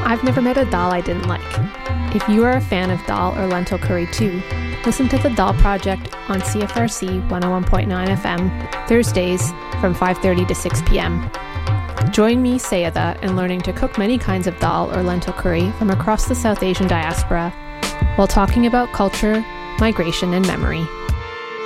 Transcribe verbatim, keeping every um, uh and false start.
I've never met a dal I didn't like. If you are a fan of dal or lentil curry too, listen to the Dal Project on C F R C one oh one point nine F M, Thursdays from five thirty to six p.m. Join me, Sayeda, in learning to cook many kinds of dal or lentil curry from across the South Asian diaspora while talking about culture, migration, and memory.